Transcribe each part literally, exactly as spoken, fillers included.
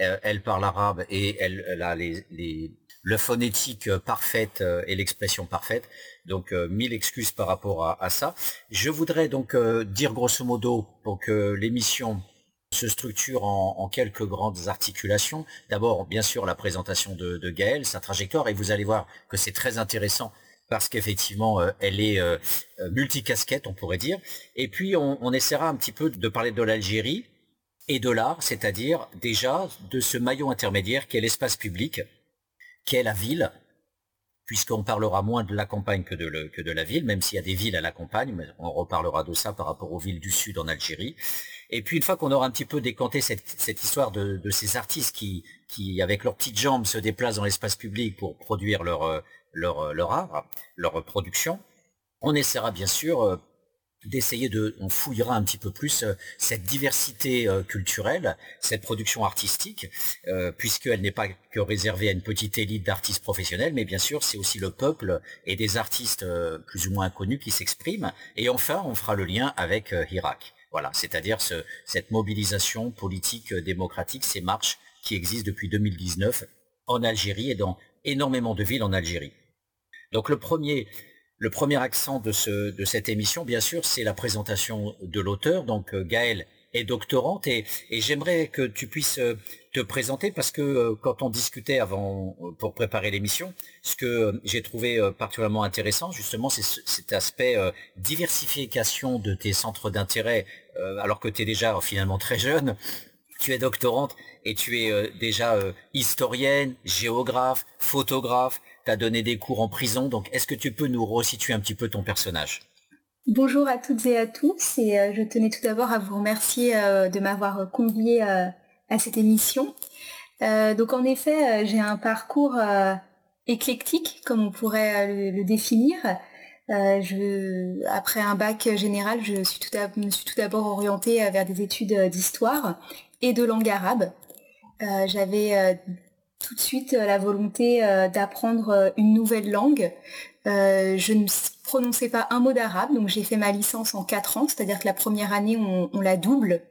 euh, elle parle arabe et elle, elle a les, les, le phonétique parfaite euh, et l'expression parfaite. Donc euh, mille excuses par rapport à, à ça. Je voudrais donc euh, dire grosso modo pour que l'émission se structure en, en quelques grandes articulations. D'abord, bien sûr, la présentation de, de Gaëlle, sa trajectoire, et vous allez voir que c'est très intéressant parce qu'effectivement, euh, elle est euh, multicasquette, on pourrait dire. Et puis, on, on essaiera un petit peu de parler de l'Algérie et de l'art, c'est-à-dire déjà de ce maillon intermédiaire qui est l'espace public, qui est la ville, puisqu'on parlera moins de la campagne que de, le, que de la ville, même s'il y a des villes à la campagne, mais on reparlera de ça par rapport aux villes du Sud en Algérie. Et puis une fois qu'on aura un petit peu décanté cette, cette histoire de, de ces artistes qui, qui, avec leurs petites jambes, se déplacent dans l'espace public pour produire leur, leur, leur art, leur production, on essaiera bien sûr d'essayer de, on fouillera un petit peu plus euh, cette diversité euh, culturelle, cette production artistique, euh, puisqu'elle n'est pas que réservée à une petite élite d'artistes professionnels, mais bien sûr c'est aussi le peuple et des artistes euh, plus ou moins inconnus qui s'expriment. Et enfin, on fera le lien avec euh, Hirak. Voilà, c'est-à-dire ce, cette mobilisation politique euh, démocratique, ces marches qui existent depuis deux mille dix-neuf en Algérie et dans énormément de villes en Algérie. Donc le premier Le premier accent de, ce, de cette émission, bien sûr, c'est la présentation de l'auteur. Donc, euh, Gaëlle est doctorante et, et j'aimerais que tu puisses euh, te présenter parce que euh, quand on discutait avant, euh, pour préparer l'émission, ce que euh, j'ai trouvé euh, particulièrement intéressant, justement, c'est ce, cet aspect euh, diversification de tes centres d'intérêt, euh, alors que tu es déjà euh, finalement très jeune. Tu es doctorante et tu es euh, déjà euh, historienne, géographe, photographe. Tu as donné des cours en prison, donc est-ce que tu peux nous resituer un petit peu ton personnage ? Bonjour à toutes et à tous, et euh, je tenais tout d'abord à vous remercier euh, de m'avoir conviée euh, à cette émission. Euh, donc en effet, euh, j'ai un parcours euh, éclectique, comme on pourrait euh, le, le définir. Euh, je, après un bac général, je suis tout à, me suis tout d'abord orientée vers des études d'histoire et de langue arabe. Euh, j'avais euh, tout de suite la volonté euh, d'apprendre euh, une nouvelle langue. Euh, je ne prononçais pas un mot d'arabe, donc j'ai fait ma licence en quatre ans, c'est-à-dire que la première année, on, on la double.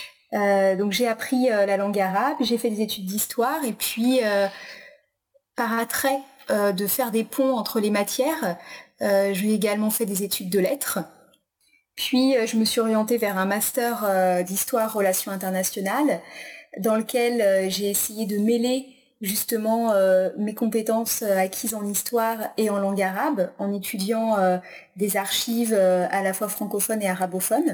Euh, donc j'ai appris euh, la langue arabe, j'ai fait des études d'histoire, et puis euh, par attrait euh, de faire des ponts entre les matières, euh, j'ai également fait des études de lettres. Puis euh, je me suis orientée vers un master euh, d'histoire relations internationales, dans lequel euh, j'ai essayé de mêler justement euh, mes compétences euh, acquises en histoire et en langue arabe, en étudiant euh, des archives euh, à la fois francophones et arabophones.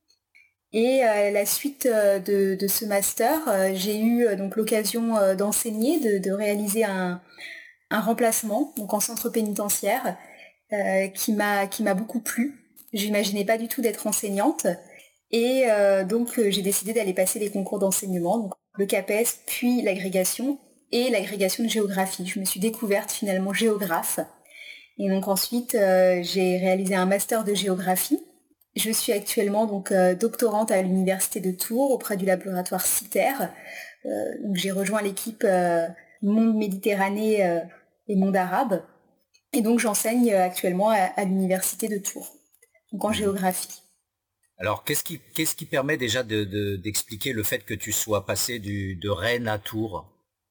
Et à la suite euh, de, de ce master, euh, j'ai eu euh, donc l'occasion euh, d'enseigner, de, de réaliser un, un remplacement donc en centre pénitentiaire euh, qui m'a qui m'a beaucoup plu. J'imaginais pas du tout d'être enseignante. Et euh, donc euh, j'ai décidé d'aller passer les concours d'enseignement, donc le CAPES, puis l'agrégation et l'agrégation de géographie. Je me suis découverte finalement géographe. Et donc ensuite euh, j'ai réalisé un master de géographie. Je suis actuellement donc euh, doctorante à l'université de Tours auprès du laboratoire CITER. Euh, donc j'ai rejoint l'équipe euh, Monde Méditerranée euh, et Monde Arabe. Et donc j'enseigne actuellement à, à l'université de Tours, donc en mmh. géographie. Alors, qu'est-ce qui, qu'est-ce qui permet déjà de, de, d'expliquer le fait que tu sois passé du, de Rennes à Tours ?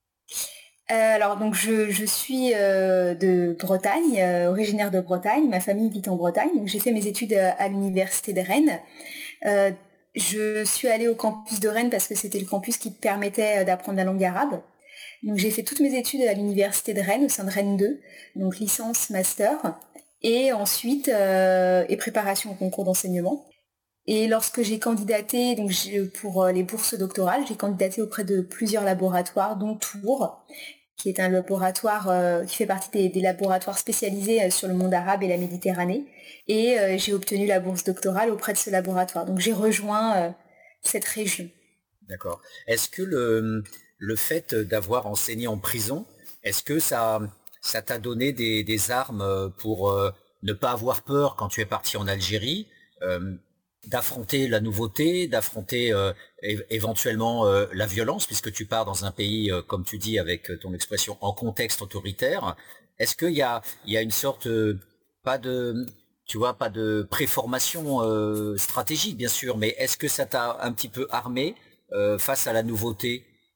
euh, Alors, donc, je, je suis euh, de Bretagne, euh, originaire de Bretagne. Ma famille vit en Bretagne. Donc, j'ai fait mes études à, à l'université de Rennes. Euh, je suis allée au campus de Rennes parce que c'était le campus qui permettait d'apprendre la langue arabe. Donc, j'ai fait toutes mes études à l'université de Rennes, au sein de Rennes deux, donc licence, master, et ensuite, euh, et préparation au concours d'enseignement. Et lorsque j'ai candidaté donc j'ai, pour les bourses doctorales, j'ai candidaté auprès de plusieurs laboratoires, dont Tours, qui est un laboratoire euh, qui fait partie des, des laboratoires spécialisés sur le monde arabe et la Méditerranée. Et euh, j'ai obtenu la bourse doctorale auprès de ce laboratoire. Donc j'ai rejoint euh, cette région. D'accord. Est-ce que le, le fait d'avoir enseigné en prison, est-ce que ça, ça t'a donné des, des armes pour euh, ne pas avoir peur quand tu es parti en Algérie, euh, d'affronter la nouveauté, d'affronter euh, é- éventuellement euh, la violence, puisque tu pars dans un pays, euh, comme tu dis avec ton expression, en contexte autoritaire. Est-ce qu'il y a, il y a une sorte, euh, pas de, tu vois, pas de préformation euh, stratégique, bien sûr, mais est-ce que ça t'a un petit peu armé euh, face à la nouveauté ?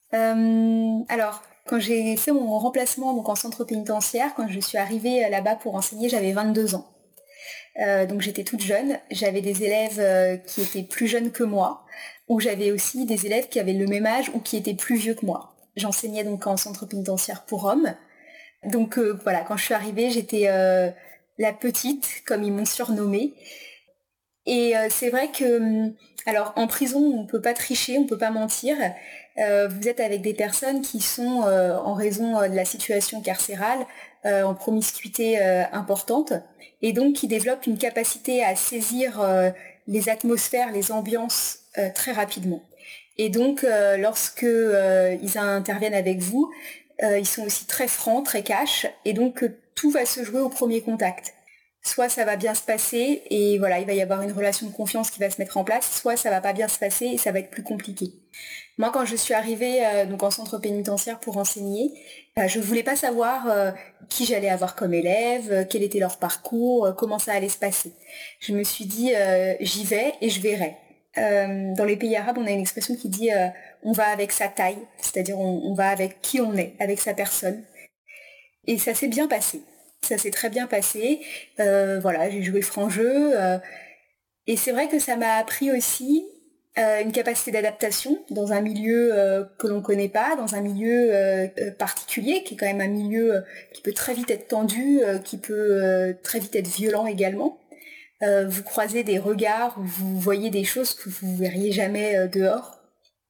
Euh, alors, quand j'ai fait mon remplacement donc en centre pénitentiaire, quand je suis arrivée là-bas pour enseigner, j'avais vingt-deux ans. Euh, donc j'étais toute jeune. J'avais des élèves euh, qui étaient plus jeunes que moi, ou j'avais aussi des élèves qui avaient le même âge ou qui étaient plus vieux que moi. J'enseignais donc en centre pénitentiaire pour hommes. Donc euh, voilà, quand je suis arrivée, j'étais euh, la petite, comme ils m'ont surnommée. Et euh, c'est vrai que, alors en prison, on ne peut pas tricher, on ne peut pas mentir. Euh, vous êtes avec des personnes qui sont, euh, en raison de la situation carcérale, euh, en promiscuité euh, importante, et donc qui développent une capacité à saisir euh, les atmosphères, les ambiances euh, très rapidement. Et donc, euh, lorsque euh, ils interviennent avec vous, euh, ils sont aussi très francs, très cash, et donc euh, tout va se jouer au premier contact. Soit ça va bien se passer et voilà, il va y avoir une relation de confiance qui va se mettre en place, soit ça va pas bien se passer et ça va être plus compliqué. Moi, quand je suis arrivée euh, donc en centre pénitentiaire pour enseigner, euh, je voulais pas savoir euh, qui j'allais avoir comme élève, euh, quel était leur parcours, euh, comment ça allait se passer. Je me suis dit, euh, j'y vais et je verrai. Euh, dans les pays arabes, on a une expression qui dit euh, on va avec sa taille, c'est-à-dire on, on va avec qui on est, avec sa personne. Et ça s'est bien passé. Ça s'est très bien passé. Euh, voilà, j'ai joué franc jeu. Euh, et c'est vrai que ça m'a appris aussi euh, une capacité d'adaptation dans un milieu euh, que l'on ne connaît pas, dans un milieu euh, particulier, qui est quand même un milieu euh, qui peut très vite être tendu, euh, qui peut euh, très vite être violent également. Euh, vous croisez des regards, vous voyez des choses que vous ne verriez jamais euh, dehors.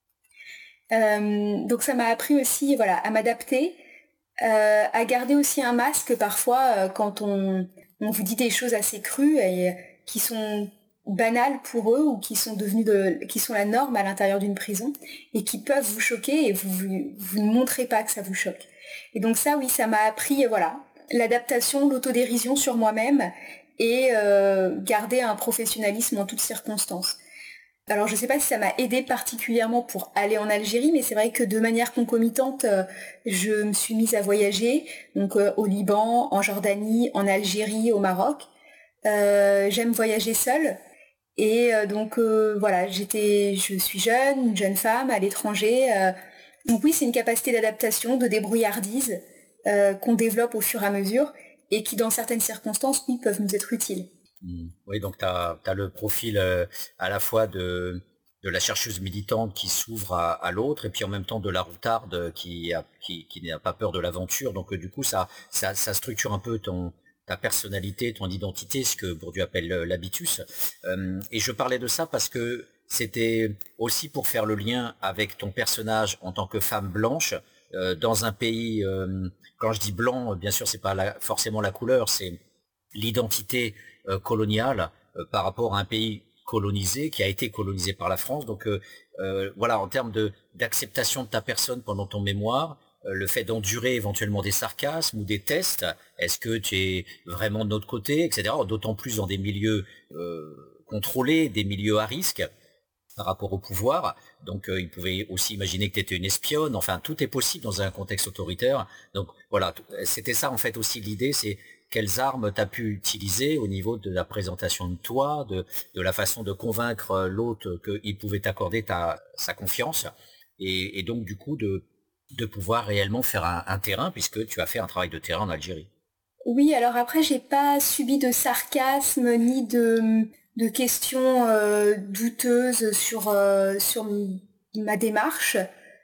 Euh, donc ça m'a appris aussi voilà, à m'adapter, euh, à garder aussi un masque parfois euh, quand on, on vous dit des choses assez crues et qui sont banales pour eux ou qui sont devenues de, qui sont la norme à l'intérieur d'une prison et qui peuvent vous choquer et vous, vous, vous ne montrez pas que ça vous choque. Et donc ça, oui, ça m'a appris voilà, l'adaptation, l'autodérision sur moi-même et euh, garder un professionnalisme en toutes circonstances. Alors je ne sais pas si ça m'a aidé particulièrement pour aller en Algérie, mais c'est vrai que de manière concomitante, euh, je me suis mise à voyager, donc euh, au Liban, en Jordanie, en Algérie, au Maroc. Euh, j'aime voyager seule, et euh, donc euh, voilà, j'étais, je suis jeune, une jeune femme à l'étranger. Euh, donc oui, c'est une capacité d'adaptation, de débrouillardise euh, qu'on développe au fur et à mesure, et qui dans certaines circonstances, oui, peuvent nous être utiles. Mmh. Oui, donc tu as le profil euh, à la fois de, de la chercheuse militante qui s'ouvre à, à l'autre et puis en même temps de la routarde qui a, qui, qui n'a pas peur de l'aventure. Donc euh, du coup, ça, ça, ça structure un peu ton, ta personnalité, ton identité, ce que Bourdieu appelle euh, l'habitus. Euh, et je parlais de ça parce que c'était aussi pour faire le lien avec ton personnage en tant que femme blanche euh, dans un pays, euh, quand je dis blanc, bien sûr, c'est pas la, forcément la couleur, c'est l'identité euh, coloniale euh, par rapport à un pays colonisé, qui a été colonisé par la France. Donc euh, euh, voilà, en termes de d'acceptation de ta personne pendant ton mémoire, euh, le fait d'endurer éventuellement des sarcasmes ou des tests, est-ce que tu es vraiment de notre côté, et cetera. D'autant plus dans des milieux euh, contrôlés, des milieux à risque par rapport au pouvoir. Donc euh, il pouvait aussi imaginer que tu étais une espionne. Enfin, tout est possible dans un contexte autoritaire. Donc voilà, c'était ça en fait aussi l'idée, c'est quelles armes tu as pu utiliser au niveau de la présentation de toi, de, de la façon de convaincre l'autre qu'il pouvait t'accorder ta, sa confiance, et, et donc du coup de, de pouvoir réellement faire un, un terrain, puisque tu as fait un travail de terrain en Algérie. Oui, alors après, j'ai pas subi de sarcasme ni de, de questions euh, douteuses sur, euh, sur m- ma démarche.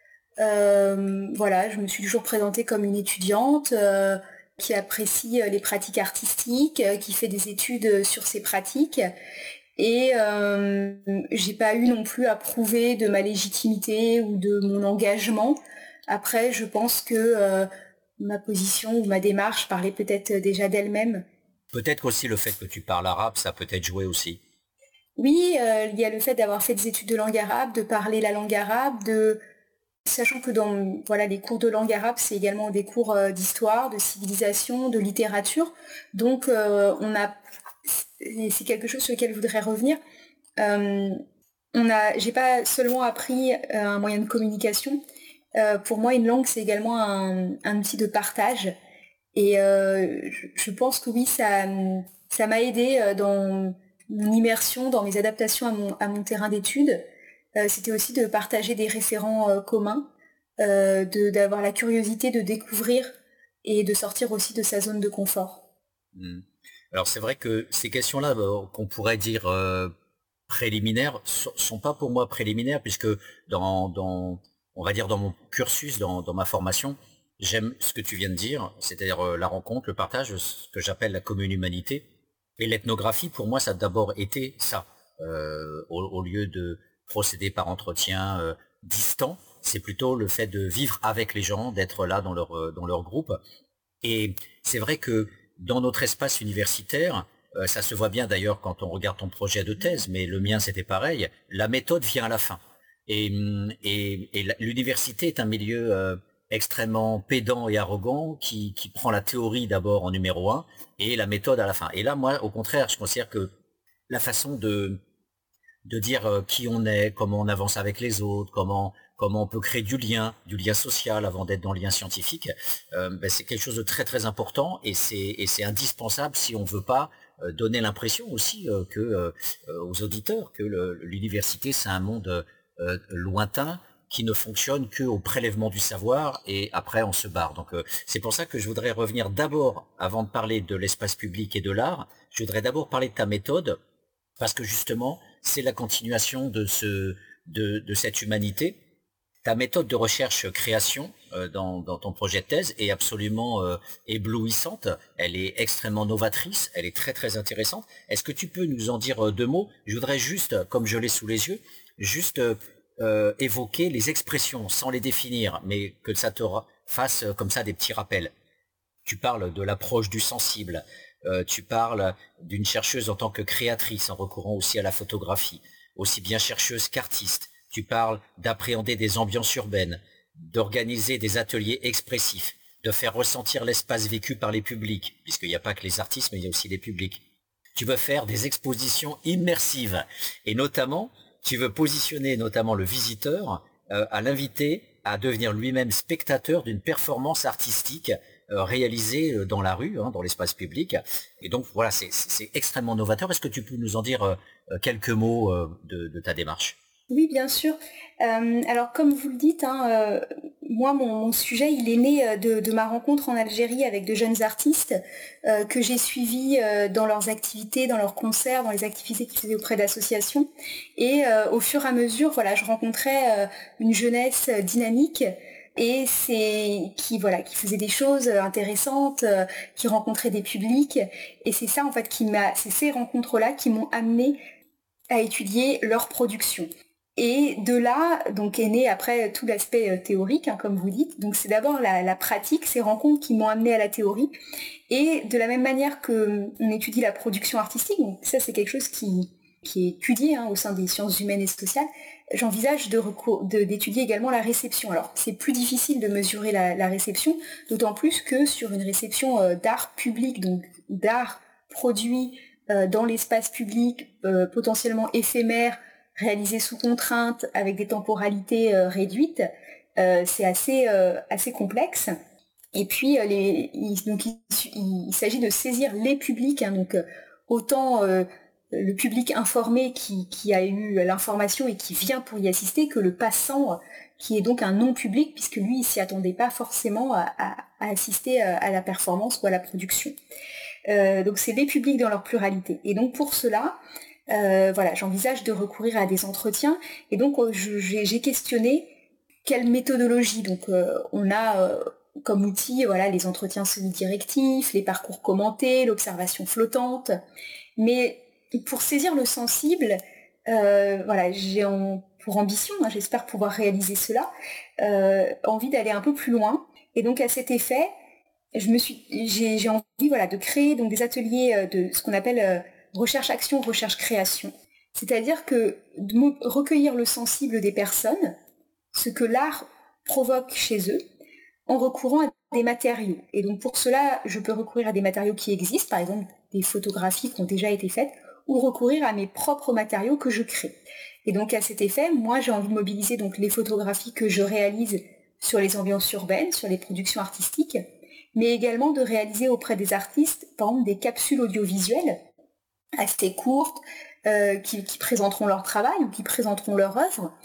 Euh, voilà, je me suis toujours présentée comme une étudiante euh, qui apprécie euh, les pratiques artistiques, euh, qui fait des études sur ces pratiques. Et euh, j'ai pas eu non plus à prouver de ma légitimité ou de mon engagement. Après, je pense que euh, ma position ou ma démarche parlait peut-être déjà d'elle-même. Peut-être aussi le fait que tu parles arabe, ça peut être joué aussi. Oui, euh, il y a le fait d'avoir fait des études de langue arabe, de parler la langue arabe, de sachant que dans voilà les cours de langue arabe, c'est également des cours euh, d'histoire, de civilisation, de littérature. Donc euh, on a et c'est quelque chose sur lequel je voudrais revenir. Euh, on a, j'ai pas seulement appris euh, un moyen de communication. Euh, pour moi, une langue, c'est également un, un outil de partage. Et euh, je, je pense que oui, ça, ça m'a aidé euh, dans mon immersion, dans mes adaptations à mon, à mon terrain d'études. Euh, c'était aussi de partager des référents euh, communs. euh, de, d'avoir la curiosité de découvrir et de sortir aussi de sa zone de confort. Mmh. Alors c'est vrai que ces questions-là, euh, qu'on pourrait dire euh, préliminaires, so- sont pas pour moi préliminaires, puisque dans, dans, on va dire dans mon cursus, dans, dans ma formation, j'aime ce que tu viens de dire, c'est-à-dire euh, la rencontre, le partage, ce que j'appelle la commune humanité. Et l'ethnographie, pour moi, ça a d'abord été ça. Euh, au, au lieu de procéder par entretien euh, distant, c'est plutôt le fait de vivre avec les gens, d'être là dans leur, euh, dans leur groupe. Et c'est vrai que dans notre espace universitaire, euh, ça se voit bien d'ailleurs quand on regarde ton projet de thèse, mais le mien c'était pareil, la méthode vient à la fin. Et, hum, et, et la- l'université est un milieu euh, extrêmement pédant et arrogant qui, qui prend la théorie d'abord en numéro un et la méthode à la fin. Et là, moi, au contraire, je considère que la façon de, de dire euh, qui on est, comment on avance avec les autres, comment comment on peut créer du lien, du lien social avant d'être dans le lien scientifique, euh, ben, c'est quelque chose de très très important et c'est et c'est indispensable si on veut pas euh, donner l'impression aussi euh, que euh, aux auditeurs que le- l'université c'est un monde euh, lointain qui ne fonctionne qu'au prélèvement du savoir et après on se barre. Donc euh, c'est pour ça que je voudrais revenir d'abord, avant de parler de l'espace public et de l'art, je voudrais d'abord parler de ta méthode parce que justement, c'est la continuation de ce, de, de cette humanité. Ta méthode de recherche-création euh, dans, dans ton projet de thèse est absolument euh, éblouissante. Elle est extrêmement novatrice. Elle est très très intéressante. Est-ce que tu peux nous en dire euh, deux mots? Je voudrais juste, comme je l'ai sous les yeux, juste euh, euh, évoquer les expressions sans les définir, mais que ça te fasse euh, comme ça des petits rappels. Tu parles de l'approche du sensible, euh, tu parles d'une chercheuse en tant que créatrice en recourant aussi à la photographie, aussi bien chercheuse qu'artiste. Tu parles d'appréhender des ambiances urbaines, d'organiser des ateliers expressifs, de faire ressentir l'espace vécu par les publics, puisqu'il n'y a pas que les artistes, mais il y a aussi les publics. Tu veux faire des expositions immersives et notamment, tu veux positionner notamment le visiteur euh, à l'inviter à devenir lui-même spectateur d'une performance artistique euh, réalisée euh, dans la rue, hein, dans l'espace public. Et donc voilà, c'est c'est extrêmement novateur. Est-ce que tu peux nous en dire euh, quelques mots euh, de, de ta démarche? Oui, bien sûr. Euh, alors, comme vous le dites, hein, euh, moi, mon, mon sujet, il est né euh, de, de ma rencontre en Algérie avec de jeunes artistes euh, que j'ai suivis euh, dans leurs activités, dans leurs concerts, dans les activités qu'ils faisaient auprès d'associations. Et euh, au fur et à mesure, voilà, je rencontrais euh, une jeunesse euh, dynamique et c'est qui voilà qui faisait des choses intéressantes, euh, qui rencontrait des publics. Et c'est ça en fait qui m'a, c'est ces rencontres-là qui m'ont amené à étudier leur production. Et de là, donc, est né après tout l'aspect euh, théorique, hein, comme vous dites. Donc, c'est d'abord la, la pratique, ces rencontres qui m'ont amené à la théorie. Et de la même manière que on étudie la production artistique, donc ça, c'est quelque chose qui, qui est étudié hein, au sein des sciences humaines et sociales, j'envisage de recours, de, d'étudier également la réception. Alors, c'est plus difficile de mesurer la, la réception, d'autant plus que sur une réception euh, d'art public, donc d'art produit euh, dans l'espace public, euh, potentiellement éphémère, réalisé sous contrainte, avec des temporalités euh, réduites, euh, c'est assez, euh, assez complexe. Et puis, euh, les, il, donc, il, il, il s'agit de saisir les publics, hein, donc euh, autant euh, le public informé qui, qui a eu l'information et qui vient pour y assister, que le passant, qui est donc un non-public, puisque lui, il s'y attendait pas forcément à, à, à assister à, à la performance ou à la production. Euh, donc, c'est les publics dans leur pluralité. Et donc, pour cela, euh, voilà, j'envisage de recourir à des entretiens. Et donc, euh, je, j'ai, j'ai questionné quelle méthodologie. Donc, euh, on a euh, comme outil, voilà, les entretiens semi-directifs, les parcours commentés, l'observation flottante. Mais pour saisir le sensible, euh, voilà, j'ai en, pour ambition, hein, j'espère pouvoir réaliser cela, euh, envie d'aller un peu plus loin. Et donc, à cet effet, je me suis, j'ai, j'ai envie, voilà, de créer donc des ateliers de ce qu'on appelle euh, recherche-action, recherche-création. C'est-à-dire que de recueillir le sensible des personnes, ce que l'art provoque chez eux, en recourant à des matériaux. Et donc pour cela, je peux recourir à des matériaux qui existent, par exemple des photographies qui ont déjà été faites, ou recourir à mes propres matériaux que je crée. Et donc à cet effet, moi j'ai envie de mobiliser donc les photographies que je réalise sur les ambiances urbaines, sur les productions artistiques, mais également de réaliser auprès des artistes, par exemple, des capsules audiovisuelles assez courtes, euh, qui, qui présenteront leur travail ou qui présenteront leur œuvre,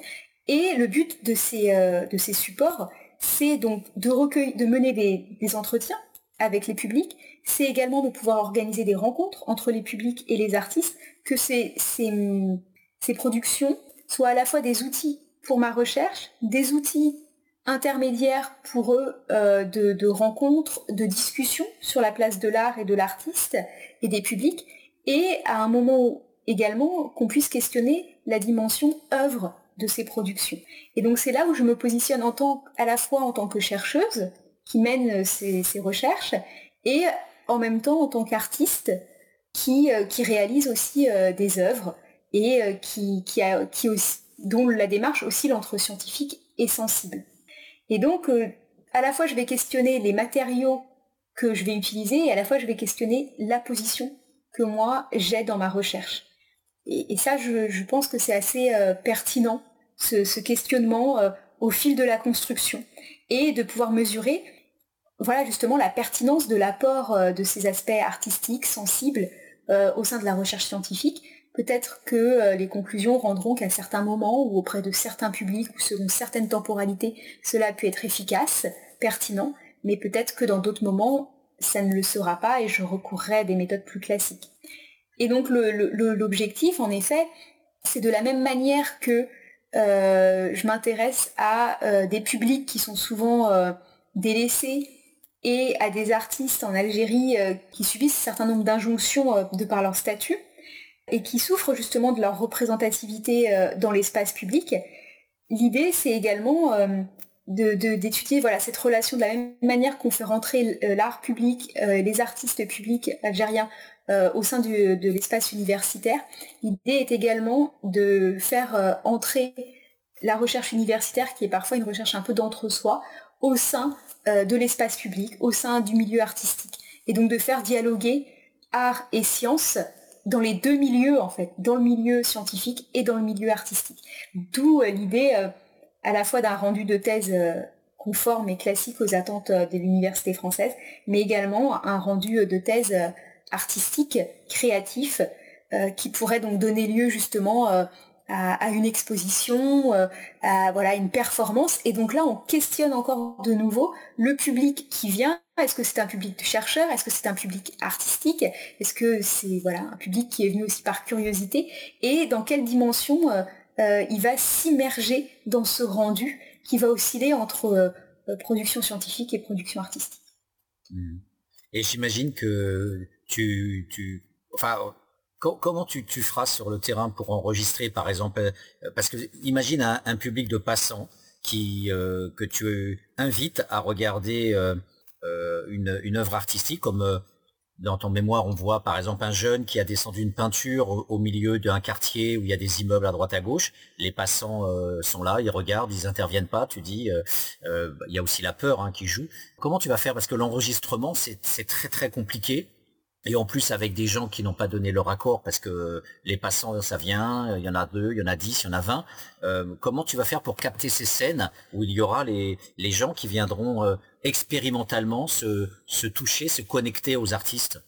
Et le but de ces, euh, de ces supports, c'est donc de, recueillir, de mener des, des entretiens avec les publics, c'est également de pouvoir organiser des rencontres entre les publics et les artistes, que ces, ces, ces productions soient à la fois des outils pour ma recherche, des outils intermédiaires pour eux euh, de, de rencontres, de discussions sur la place de l'art et de l'artiste et des publics, et à un moment où, également qu'on puisse questionner la dimension œuvre de ces productions. Et donc c'est là où je me positionne en tant, à la fois en tant que chercheuse qui mène ces, ces recherches et en même temps en tant qu'artiste qui, euh, qui réalise aussi euh, des œuvres et euh, qui, qui a, qui aussi, dont la démarche oscille entre scientifique et sensible. Et donc euh, à la fois je vais questionner les matériaux que je vais utiliser et à la fois je vais questionner la position que moi j'ai dans ma recherche. Et, et ça, je, je pense que c'est assez euh, pertinent, ce, ce questionnement euh, au fil de la construction, et de pouvoir mesurer, voilà, justement, la pertinence de l'apport euh, de ces aspects artistiques, sensibles, euh, au sein de la recherche scientifique. Peut-être que euh, les conclusions rendront qu'à certains moments, ou auprès de certains publics, ou selon certaines temporalités, cela peut être efficace, pertinent, mais peut-être que dans d'autres moments, ça ne le sera pas, et je recourrai à des méthodes plus classiques. Et donc le, le, l'objectif, en effet, c'est de la même manière que euh, je m'intéresse à euh, des publics qui sont souvent euh, délaissés et à des artistes en Algérie euh, qui subissent un certain nombre d'injonctions euh, de par leur statut et qui souffrent justement de leur représentativité euh, dans l'espace public. L'idée, c'est également euh, de, de, d'étudier voilà, cette relation de la même manière qu'on fait rentrer l'art public, euh, les artistes publics algériens Euh, au sein du, de l'espace universitaire. L'idée est également de faire euh, entrer la recherche universitaire, qui est parfois une recherche un peu d'entre-soi, au sein euh, de l'espace public, au sein du milieu artistique. Et donc de faire dialoguer art et science dans les deux milieux, en fait, dans le milieu scientifique et dans le milieu artistique. D'où euh, l'idée euh, à la fois d'un rendu de thèse euh, conforme et classique aux attentes euh, de l'université française, mais également un rendu de thèse euh, artistique, créatif, euh, qui pourrait donc donner lieu justement euh, à, à une exposition, euh, à voilà, une performance. Et donc là, on questionne encore de nouveau le public qui vient. Est-ce que c'est un public de chercheurs? Est-ce que c'est un public artistique? Est-ce que c'est voilà, un public qui est venu aussi par curiosité? Et dans quelle dimension euh, euh, il va s'immerger dans ce rendu qui va osciller entre euh, production scientifique et production artistique? Mmh. Et j'imagine que tu, tu, enfin, co- comment tu, tu feras sur le terrain pour enregistrer, par exemple, euh, parce que imagine un, un public de passants qui euh, que tu invites à regarder euh, euh, une, une œuvre artistique, comme euh, dans ton mémoire, on voit par exemple un jeune qui a descendu une peinture au, au milieu d'un quartier où il y a des immeubles à droite à gauche. Les passants euh, sont là, ils regardent, ils interviennent pas. Tu dis, euh, euh, il y a aussi la peur hein, qui joue. Comment tu vas faire? Parce que l'enregistrement, c'est, c'est très très compliqué. Et en plus avec des gens qui n'ont pas donné leur accord, parce que les passants, ça vient, il y en a deux, il y en a dix, il y en a vingt. Euh, comment tu vas faire pour capter ces scènes où il y aura les, les gens qui viendront euh, expérimentalement se, se toucher, se connecter aux artistes?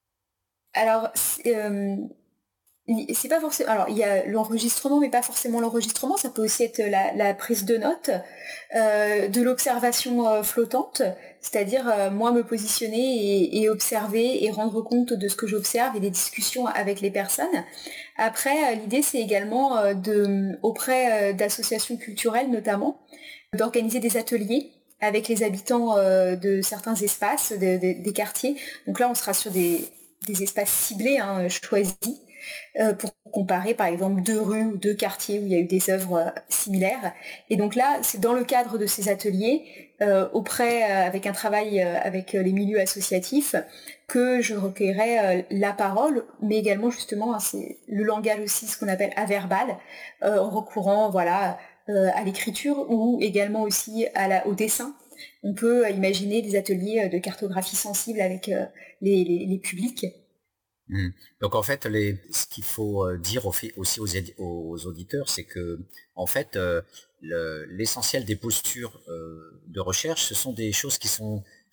Alors, c'est, euh, c'est pas forcément. Alors, il y a l'enregistrement, mais pas forcément l'enregistrement. Ça peut aussi être la, la prise de notes, euh, de l'observation euh, flottante, c'est-à-dire euh, moi me positionner et, et observer et rendre compte de ce que j'observe et des discussions avec les personnes. Après, euh, l'idée c'est également euh, de, auprès euh, d'associations culturelles notamment, d'organiser des ateliers avec les habitants euh, de certains espaces, de, de, des quartiers. Donc là, on sera sur des, des espaces ciblés, hein, choisis. Euh, pour comparer par exemple deux rues ou deux quartiers où il y a eu des œuvres euh, similaires. Et donc là, c'est dans le cadre de ces ateliers, euh, auprès, euh, avec un travail euh, avec euh, les milieux associatifs, que je recueillerai euh, la parole, mais également justement, hein, c'est le langage aussi, ce qu'on appelle averbal, euh, en recourant voilà, euh, à l'écriture ou également aussi à la, au dessin. On peut euh, imaginer des ateliers de cartographie sensible avec euh, les, les, les publics. Mmh. Donc en fait, les, ce qu'il faut euh, dire au fi- aussi aux, édi- aux auditeurs, c'est que en fait, euh, le- l'essentiel des postures euh, de recherche, ce sont des choses qui sont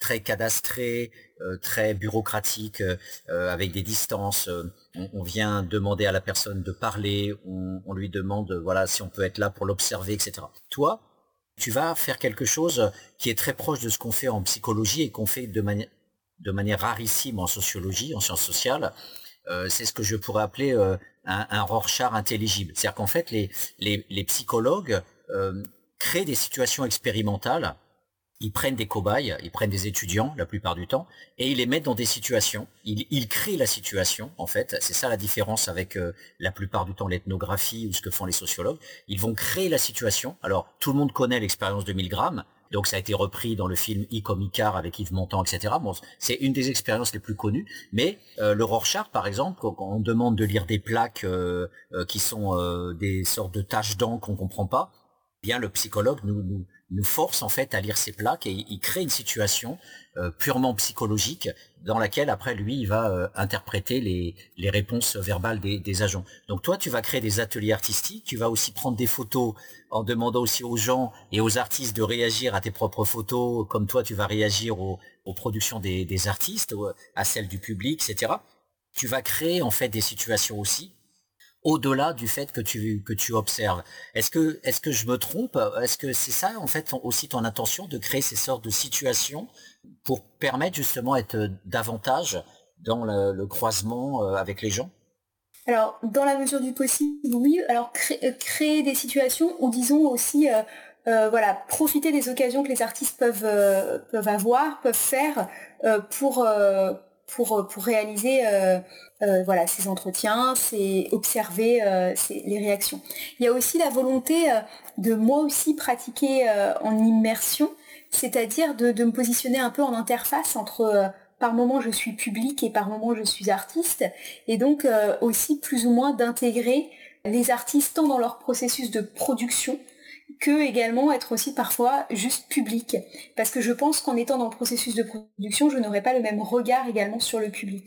très cadastré, euh, très bureaucratique, euh, avec des distances. On, on vient demander à la personne de parler, on, on lui demande voilà si on peut être là pour l'observer, et cetera. Toi, tu vas faire quelque chose qui est très proche de ce qu'on fait en psychologie et qu'on fait de manière de manière rarissime en sociologie, en sciences sociales. Euh, c'est ce que je pourrais appeler euh, un, un Rorschach intelligible. C'est-à-dire qu'en fait, les, les, les psychologues euh, créent des situations expérimentales. Ils prennent des cobayes, ils prennent des étudiants la plupart du temps, et ils les mettent dans des situations. Ils, ils créent la situation, en fait. C'est ça la différence avec euh, la plupart du temps l'ethnographie ou ce que font les sociologues. Ils vont créer la situation. Alors, tout le monde connaît l'expérience de Milgram. Donc, ça a été repris dans le film I comme Icare avec Yves Montand, et cetera. Bon, c'est une des expériences les plus connues. Mais euh, le Rorschach, par exemple, quand on demande de lire des plaques euh, euh, qui sont euh, des sortes de taches d'encre qu'on comprend pas, bien le psychologue nous, nous, nous force en fait à lire ces plaques et il crée une situation euh, purement psychologique dans laquelle après lui il va euh, interpréter les, les réponses verbales des, des agents. Donc toi tu vas créer des ateliers artistiques, tu vas aussi prendre des photos en demandant aussi aux gens et aux artistes de réagir à tes propres photos, comme toi tu vas réagir aux, aux productions des, des artistes, à celles du public, et cetera. Tu vas créer en fait des situations aussi au-delà du fait que tu que tu observes. Est-ce que est-ce que je me trompe? Est-ce que c'est ça en fait aussi ton intention de créer ces sortes de situations pour permettre justement d'être davantage dans le, le croisement avec les gens? Alors, dans la mesure du possible, oui. Alors, cré- créer des situations ou disons aussi, euh, euh, voilà, profiter des occasions que les artistes peuvent euh, peuvent avoir, peuvent faire euh, pour euh, pour pour réaliser euh, euh, voilà ces entretiens, c'est observer euh, ces- les réactions. Il y a aussi la volonté euh, de moi aussi pratiquer euh, en immersion, c'est-à-dire de, de me positionner un peu en interface entre euh, par moment je suis public et par moment je suis artiste, et donc euh, aussi plus ou moins d'intégrer les artistes tant dans leur processus de production que également être aussi parfois juste public. Parce que je pense qu'en étant dans le processus de production, je n'aurai pas le même regard également sur le public.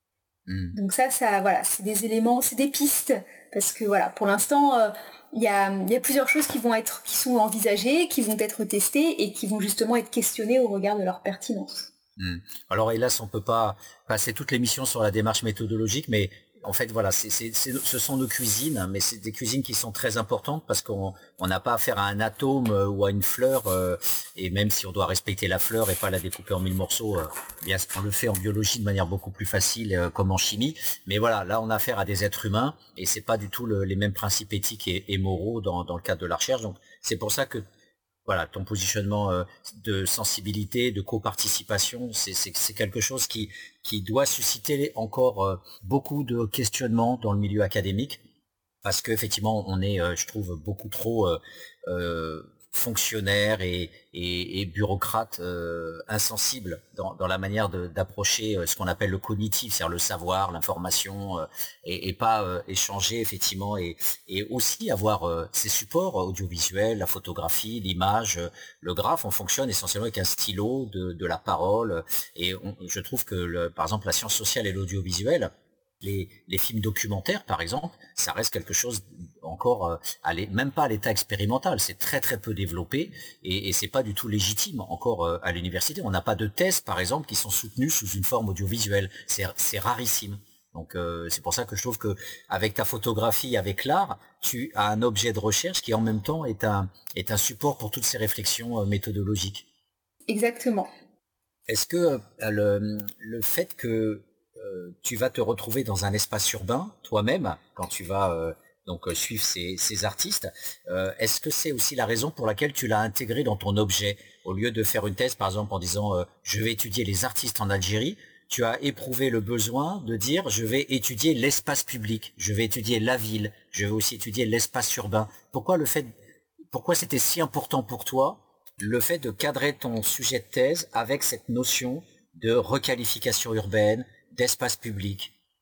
Mmh. Donc ça, ça, voilà, c'est des éléments, c'est des pistes, parce que voilà, pour l'instant, euh, il y a, y a plusieurs choses qui vont être, qui sont envisagées, qui vont être testées et qui vont justement être questionnées au regard de leur pertinence. Mmh. Alors hélas, on peut pas passer toute l'émission sur la démarche méthodologique, mais en fait voilà, c'est, c'est, c'est, ce sont nos cuisines, mais c'est des cuisines qui sont très importantes parce qu'on on n'a pas affaire à un atome ou à une fleur, euh, et même si on doit respecter la fleur et pas la découper en mille morceaux, euh, bien on le fait en biologie de manière beaucoup plus facile, euh, comme en chimie. Mais voilà, là on a affaire à des êtres humains et c'est pas du tout le, les mêmes principes éthiques et, et moraux dans, dans le cadre de la recherche. Donc c'est pour ça que voilà, ton positionnement euh, de sensibilité, de coparticipation, c'est, c'est, c'est quelque chose qui, qui doit susciter encore euh, beaucoup de questionnements dans le milieu académique, parce qu'effectivement, on est, euh, je trouve, beaucoup trop euh, euh, fonctionnaire et, et, et bureaucrate euh, insensible dans, dans la manière de, d'approcher euh, ce qu'on appelle le cognitif, c'est-à-dire le savoir, l'information, euh, et, et pas euh, échanger effectivement, et, et aussi avoir euh, ces supports audiovisuels, la photographie, l'image, euh, le graphe. On fonctionne essentiellement avec un stylo, de, de la parole, et on, je trouve que le, par exemple la science sociale et l'audiovisuel, Les, les films documentaires, par exemple, ça reste quelque chose encore, euh, à même pas à l'état expérimental. C'est très très peu développé et, et c'est pas du tout légitime encore euh, à l'université. On n'a pas de thèses, par exemple, qui sont soutenues sous une forme audiovisuelle. C'est, c'est rarissime. Donc euh, c'est pour ça que je trouve que avec ta photographie, avec l'art, tu as un objet de recherche qui en même temps est un est un support pour toutes ces réflexions euh, méthodologiques. Exactement. Est-ce que euh, le, le fait que Euh, tu vas te retrouver dans un espace urbain toi-même quand tu vas euh, donc euh, suivre ces, ces artistes. Euh, est-ce que c'est aussi la raison pour laquelle tu l'as intégré dans ton objet au lieu de faire une thèse par exemple en disant euh, je vais étudier les artistes en Algérie, tu as éprouvé le besoin de dire je vais étudier l'espace public, je vais étudier la ville, je vais aussi étudier l'espace urbain. Pourquoi le fait, pourquoi c'était si important pour toi le fait de cadrer ton sujet de thèse avec cette notion de requalification urbaine, d'espace public?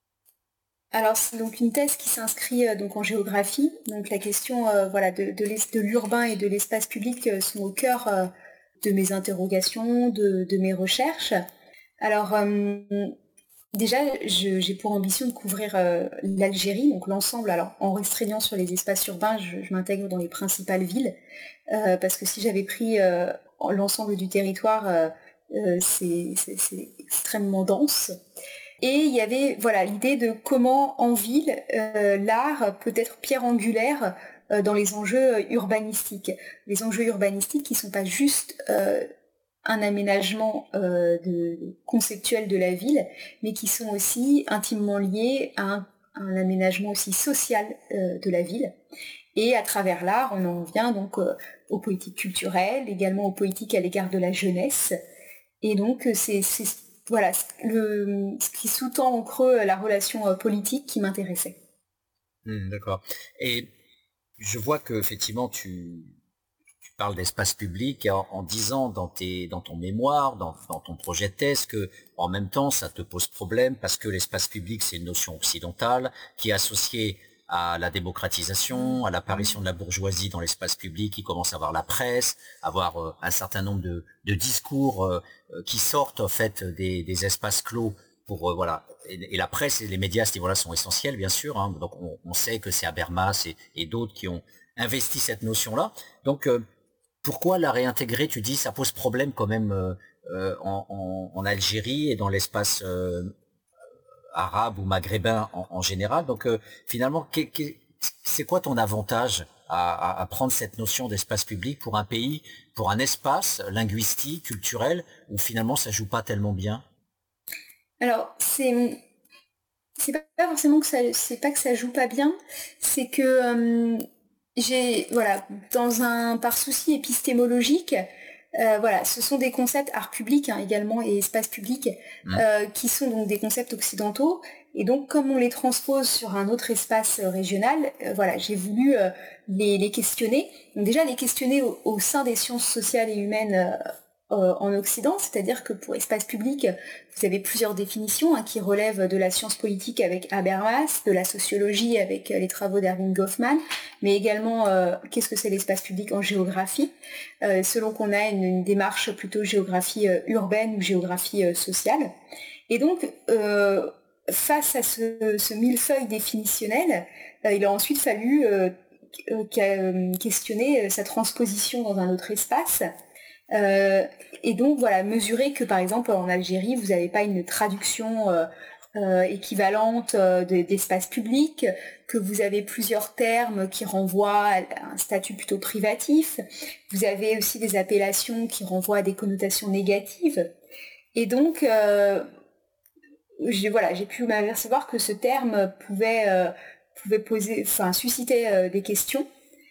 Alors c'est donc une thèse qui s'inscrit euh, donc en géographie. Donc la question euh, voilà de, de, de l'urbain et de l'espace public euh, sont au cœur euh, de mes interrogations, de, de mes recherches. Alors euh, déjà je, j'ai pour ambition de couvrir euh, l'Algérie, donc l'ensemble. Alors en restreignant sur les espaces urbains, je, je m'intègre dans les principales villes euh, parce que si j'avais pris euh, l'ensemble du territoire, euh, euh, c'est, c'est, c'est extrêmement dense. Et il y avait voilà l'idée de comment en ville euh, l'art peut être pierre angulaire euh, dans les enjeux urbanistiques. Les enjeux urbanistiques qui ne sont pas juste euh, un aménagement euh, de, conceptuel de la ville, mais qui sont aussi intimement liés à un, un aménagement aussi social euh, de la ville. Et à travers l'art, on en vient donc euh, aux politiques culturelles, également aux politiques à l'égard de la jeunesse. Et donc c'est, c'est voilà le, ce qui sous-tend en creux la relation euh, politique qui m'intéressait. Mmh, d'accord. Et je vois que effectivement tu tu parles d'espace public en, en disant dans, tes, dans ton mémoire, dans, dans ton projet de thèse, que en même temps ça te pose problème parce que l'espace public c'est une notion occidentale qui est associée à la démocratisation, à l'apparition de la bourgeoisie dans l'espace public, qui commence à avoir la presse, à avoir euh, un certain nombre de, de discours euh, euh, qui sortent en fait des, des espaces clos pour euh, voilà. Et, et la presse et les médias à ce niveau-là sont essentiels bien sûr. Hein, donc on, on sait que c'est Habermas et, et d'autres qui ont investi cette notion-là. Donc euh, pourquoi la réintégrer? Tu dis ça pose problème quand même euh, euh, en, en, en Algérie et dans l'espace euh, arabe ou maghrébin en, en général. Donc euh, finalement, qu'est, qu'est, c'est quoi ton avantage à, à, à prendre cette notion d'espace public pour un pays, pour un espace linguistique, culturel, où finalement ça joue pas tellement bien? Alors c'est c'est pas forcément que ça c'est pas que ça joue pas bien, c'est que euh, j'ai voilà dans un par souci épistémologique. Euh, voilà, ce sont des concepts art public hein, également et espace public Mmh. euh, qui sont donc des concepts occidentaux et donc comme on les transpose sur un autre espace euh, régional, euh, voilà, j'ai voulu euh, les, les questionner. Donc déjà les questionner au, au sein des sciences sociales et humaines euh, euh, en Occident, c'est-à-dire que pour espace public, vous avez plusieurs définitions hein, qui relèvent de la science politique avec Habermas, de la sociologie avec euh, les travaux d'Erving Goffman, mais également euh, qu'est-ce que c'est l'espace public en géographie, euh, selon qu'on a une, une démarche plutôt géographie euh, urbaine ou géographie euh, sociale. Et donc, euh, face à ce, ce millefeuille définitionnel, euh, il a ensuite fallu euh, euh, questionner sa transposition dans un autre espace. Euh, et donc voilà, mesurer que par exemple en Algérie, vous n'avez pas une traduction euh, euh, équivalente euh, de, d'espace public, que vous avez plusieurs termes qui renvoient à un statut plutôt privatif, vous avez aussi des appellations qui renvoient à des connotations négatives. Et donc, euh, j'ai, voilà, j'ai pu m'apercevoir que ce terme pouvait, euh, pouvait poser, enfin, susciter euh, des questions.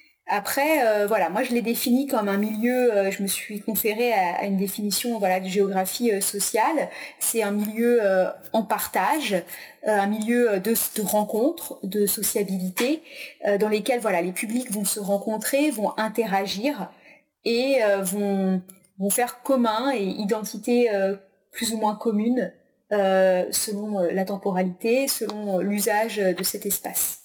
Après, euh, voilà, moi je l'ai défini comme un milieu, euh, je me suis conférée à, à une définition voilà, de géographie euh, sociale. C'est un milieu euh, en partage, euh, un milieu de, de rencontres, de sociabilité, euh, dans lesquels voilà, les publics vont se rencontrer, vont interagir et euh, vont, vont faire commun et identité euh, plus ou moins commune euh, selon euh, la temporalité, selon euh, l'usage de cet espace.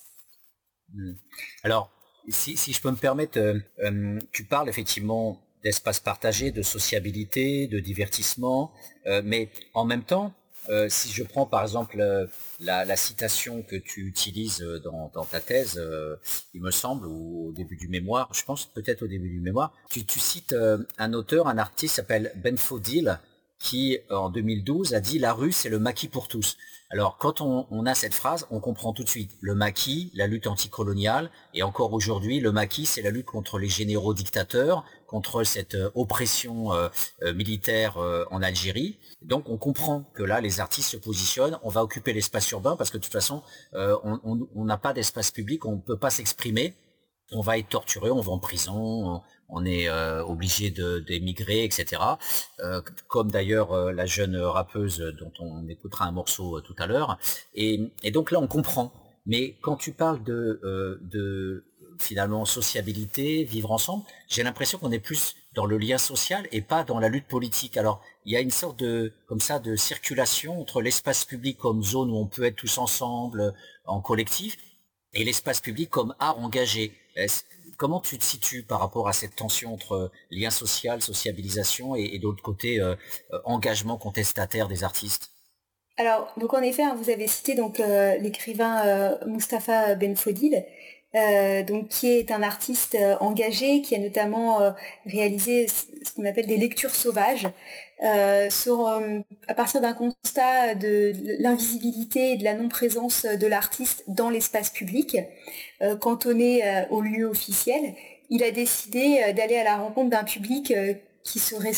Mmh. Alors, si, si je peux me permettre, euh, euh, tu parles effectivement d'espace partagé, de sociabilité, de divertissement, euh, mais en même temps, euh, si je prends par exemple euh, la, la citation que tu utilises dans, dans ta thèse, euh, il me semble, ou au début du mémoire, je pense peut-être au début du mémoire, tu, tu cites euh, un auteur, un artiste qui s'appelle Ben Fodil, qui en deux mille douze a dit la rue c'est le maquis pour tous. Alors quand on, on a cette phrase, on comprend tout de suite le maquis, la lutte anticoloniale, et encore aujourd'hui le maquis c'est la lutte contre les généraux dictateurs, contre cette euh, oppression euh, euh, militaire euh, en Algérie. Donc on comprend que là les artistes se positionnent, on va occuper l'espace urbain parce que de toute façon euh, on n'a pas d'espace public, on ne peut pas s'exprimer. On va être torturé, on va en prison, on, on est euh, obligé de, d'émigrer, et cetera. Euh, comme d'ailleurs euh, la jeune rappeuse dont on écoutera un morceau euh, tout à l'heure. Et, et donc là, on comprend. Mais quand tu parles de, euh, de finalement sociabilité, vivre ensemble, j'ai l'impression qu'on est plus dans le lien social et pas dans la lutte politique. Alors, il y a une sorte de, comme ça, de circulation entre l'espace public comme zone où on peut être tous ensemble, en collectif, et l'espace public comme art engagé. Est-ce- Comment tu te situes par rapport à cette tension entre lien social, sociabilisation et, et de l'autre côté euh, euh, engagement contestataire des artistes? Alors, donc en effet, hein, vous avez cité donc euh, l'écrivain euh, Mustapha Ben Fodil, euh, donc qui est un artiste euh, engagé, qui a notamment euh, réalisé ce qu'on appelle des lectures sauvages, euh, sur, euh, à partir d'un constat de l'invisibilité et de la non-présence de l'artiste dans l'espace public, euh, cantonné euh, au lieu officiel. Il a décidé euh, d'aller à la rencontre d'un public euh, qui serait